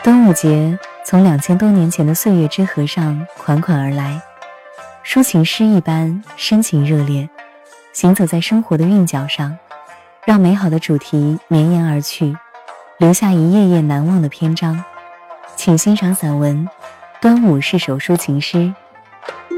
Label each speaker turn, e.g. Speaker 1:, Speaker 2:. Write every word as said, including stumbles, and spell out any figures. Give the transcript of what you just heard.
Speaker 1: 端午节从两千多年前的岁月之河上款款而来，抒情诗一般深情热烈，行走在生活的韵脚上，让美好的主题绵延而去，留下一页页难忘的篇章。请欣赏散文《端午是首抒情诗》。